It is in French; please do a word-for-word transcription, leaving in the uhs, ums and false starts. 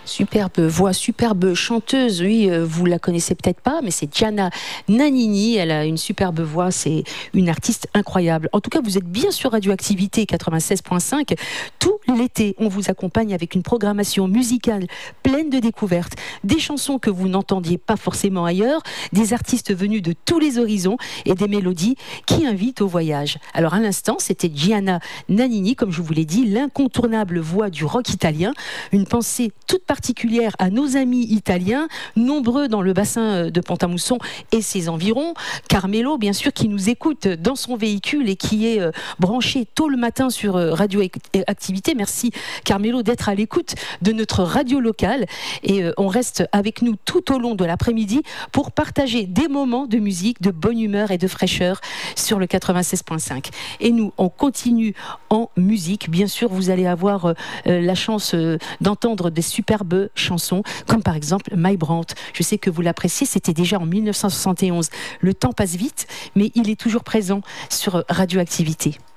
Superbe voix, superbe chanteuse, oui, euh, vous la connaissez peut-être pas, mais c'est Gianna Nannini, elle a une superbe voix, c'est une artiste incroyable. En tout cas, vous êtes bien sur Radioactivité quatre-vingt-seize point cinq, tout l'été, on vous accompagne avec une programmation musicale pleine de découvertes, des chansons que vous n'entendiez pas forcément ailleurs, des artistes venus de tous les horizons et des mélodies qui invitent au voyage. Alors à l'instant, c'était Gianna Nannini, comme je vous l'ai dit, l'incontournable voix du rock italien, une pensée toute particulière particulière à nos amis italiens, nombreux dans le bassin de Pont-à-Mousson et ses environs. Carmelo, bien sûr, qui nous écoute dans son véhicule et qui est euh, branché tôt le matin sur euh, Radioactivité. Merci Carmelo d'être à l'écoute de notre radio locale et euh, on reste avec nous tout au long de l'après-midi pour partager des moments de musique, de bonne humeur et de fraîcheur sur le quatre-vingt-seize point cinq. Et nous, on continue en musique. Bien sûr, vous allez avoir euh, la chance euh, d'entendre des superbes chansons, comme par exemple My Brandt. Je sais que vous l'appréciez, c'était déjà en mille neuf cent soixante et onze. Le temps passe vite, mais il est toujours présent sur Radioactivité.